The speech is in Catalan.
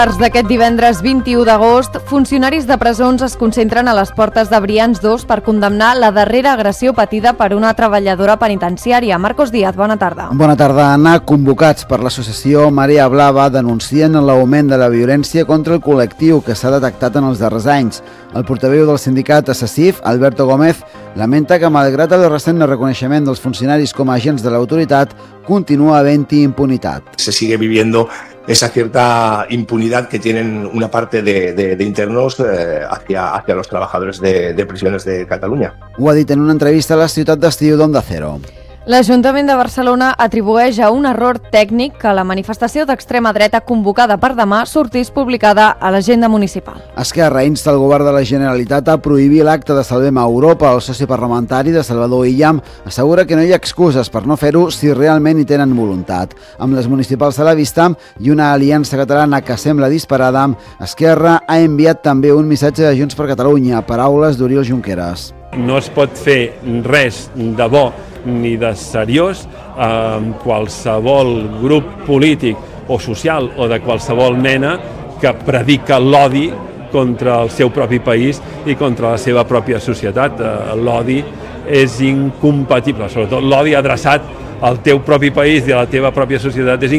D'aquest divendres 21 d'agost, funcionaris de presons es concentren a les portes de Brians 2 per condemnar la darrera agressió patida per una treballadora penitenciària. Marcos Díaz, bona tarda. Bona tarda, Anna. Convocats per l'associació Marea Blava denuncien l'augment de la violència contra el col·lectiu que s'ha detectat en els darrers anys. El portaveu del sindicat ASSACIF, Alberto Gómez, lamenta que malgrat el recent reconeixement dels funcionaris com a agents de l'autoritat, continua havent-hi impunitat. Se sigue viviendo esa cierta impunidad que tienen una parte de internos hacia los trabajadores de prisiones de Catalunya. Ho ha dit en una entrevista a la ciutat d'estiu d'Onda Cero. L'Ajuntament de Barcelona atribueix a un error tècnic que la manifestació d'extrema dreta convocada per demà sortís publicada a l'agenda municipal. Esquerra insta el govern de la Generalitat a prohibir l'acte de Salvem a Europa. El soci parlamentari de Salvador Illam assegura que no hi ha excuses per no fer-ho si realment hi tenen voluntat. Amb les municipals a la vista i una aliança catalana que sembla disparada, Esquerra ha enviat també un missatge de Junts per Catalunya, paraules d'Oriol Junqueras. No es pot fer res de bo ni de seriós amb qualsevol grup polític o social o de qualsevol mena que predica l'odi contra el seu propi país i contra la seva pròpia societat. L'odi és incompatible, sobretot l'odi adreçat al teu propi país i a la teva pròpia societat és